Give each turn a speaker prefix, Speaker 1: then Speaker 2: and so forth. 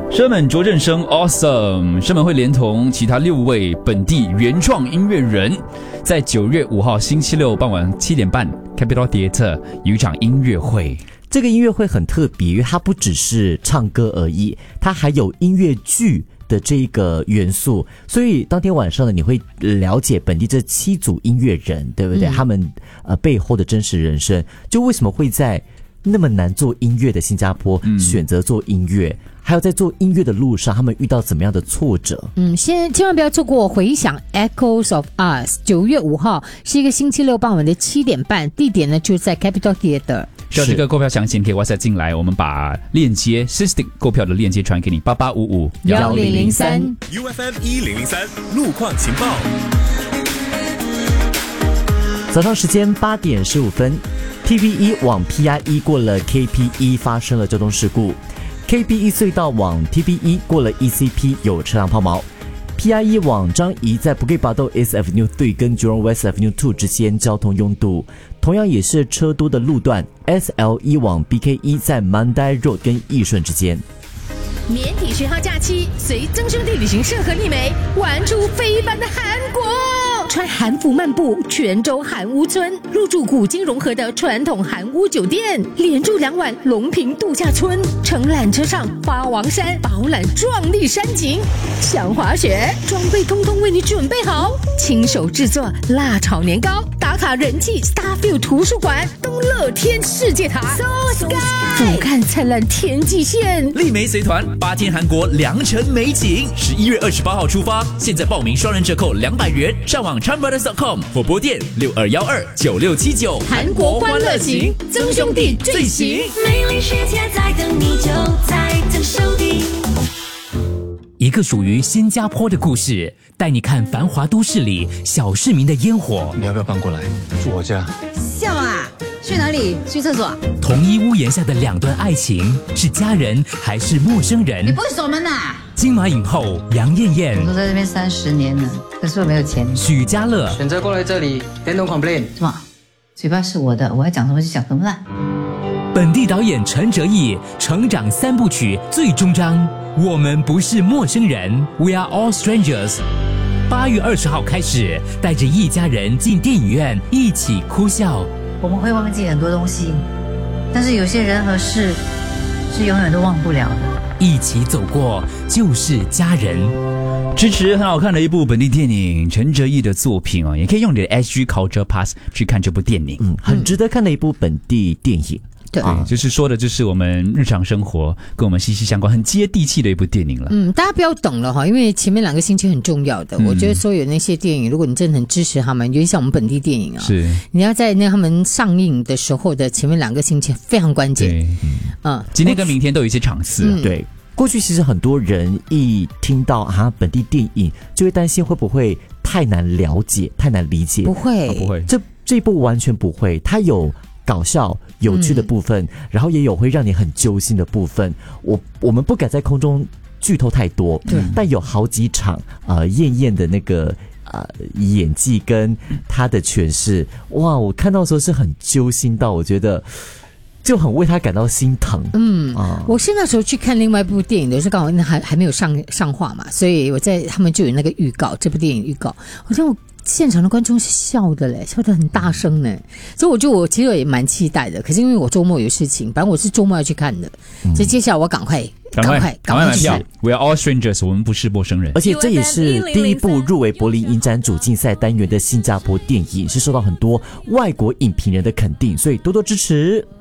Speaker 1: 生们卓振生 Awesome， 生们会连同其他6位本地原创音乐人，在9月5号星期六傍晚7点半 Capitol Theatre 有一场音乐会。
Speaker 2: 这个音乐会很特别，因为它不只是唱歌而已，它还有音乐剧的这个元素，所以当天晚上呢，你会了解本地这7组音乐人，对不对？他们背后的真实人生，就为什么会在那么难做音乐的新加坡选择做音乐，还有在做音乐的路上，他们遇到怎么样的挫折？
Speaker 3: 先千万不要错过回响 Echoes of Us， 9月5号是一个星期六傍晚的7点半，地点呢就在 Capitol Theatre。
Speaker 1: 需要这个购票详情可以 WhatsApp 进来，我们把链接 System 购票的链接传给你，8855-1003
Speaker 4: UFM 1003路况情报。
Speaker 2: 早上时间8点15分 ，TP1 往 PIE 过了 KP1 发生了交通事故。KP1 隧道往 TP1 过了 ECP 有车辆抛锚。PIE 往张仪在 Bukit Batok East Avenue 3跟 Jurong West Avenue 2之间交通拥堵，同样也是车多的路段 SL1 往 BK1 在 Mandai Road 跟义顺之间。
Speaker 5: 年底10号假期，随曾兄弟旅行社和丽梅玩出非凡的韩国，穿韩服漫步泉州韩屋村，入住古今融合的传统韩屋酒店，连住2晚龙平度假村，乘缆车上花王山饱览壮丽山景，想滑雪装备通通为你准备好，亲手制作辣炒年糕，打卡人气 Starfield 图书馆，东乐天世界塔 So Sky， 俯瞰灿烂天际线，
Speaker 6: 丽梅随团8天韩国良辰美景，11月28号出发，现在报名双人折扣200元，上网 charmbrothers.com 或拨电62129679。
Speaker 5: 韩国欢乐行，曾兄弟最行，
Speaker 7: 美丽世界在等你，就在曾兄弟。
Speaker 8: 一个属于新加坡的故事，带你看繁华都市里小市民的烟火。
Speaker 9: 你要不要搬过来住我家？
Speaker 10: 笑啊！去哪里？去厕所？
Speaker 8: 同一屋檐下的2段爱情，是家人还是陌生人？
Speaker 10: 你不会锁门啊？
Speaker 8: 金马影后杨艳艳，
Speaker 10: 我都在这边30年了，可是我没有钱。
Speaker 8: 许家乐
Speaker 11: 选择过来这里 ，then don't complain。
Speaker 10: 什么？嘴巴是我的，我要讲什么就讲什么啦。
Speaker 8: 本地导演陈哲艺成长3部曲最终章，我们不是陌生人 ，We are all strangers。8月20号开始，带着一家人进电影院一起哭笑。
Speaker 10: 我们会忘记很多东西，但是有些人和事是永远都忘不了的。
Speaker 8: 一起走过就是家人。
Speaker 1: 支持很好看的一部本地电影，陈哲艺的作品也可以用你的 SG Culture Pass 去看这部电影。
Speaker 2: 很值得看的一部本地电影。
Speaker 3: 对，
Speaker 1: 就是说的就是我们日常生活跟我们息息相关，很接地气的一部电影了。
Speaker 3: 大家不要等了哈，因为前面2个星期很重要的。我觉得所有那些电影，如果你真的很支持他们，尤其像我们本地电影啊，
Speaker 1: 是
Speaker 3: 你要在他们上映的时候的前面2个星期非常关键。
Speaker 1: 今天跟明天都有一些场次。
Speaker 2: 对，过去其实很多人一听到本地电影，就会担心会不会太难了解、太难理解。
Speaker 3: 不会，
Speaker 1: 不会，
Speaker 2: 这一部完全不会，它有搞笑有趣的部分，然后也有会让你很揪心的部分。我们不敢在空中剧透太多，但有好几场艳艳的那个演技跟她的诠释，哇！我看到的时候是很揪心到，我觉得就很为她感到心疼。
Speaker 3: 我是那时候去看另外一部电影的时候，刚好还没有上画嘛，所以他们就有那个预告，这部电影预告，好像现场的观众是笑的嘞，笑得很大声呢，所以我其实也蛮期待的。可是因为我周末有事情，反正我是周末要去看的，所以接下来我赶快
Speaker 1: 买票。We are all strangers， 我们不是陌生人。
Speaker 2: 而且这也是第一部入围柏林影展主竞赛单元的新加坡电影，是受到很多外国影评人的肯定，所以多多支持。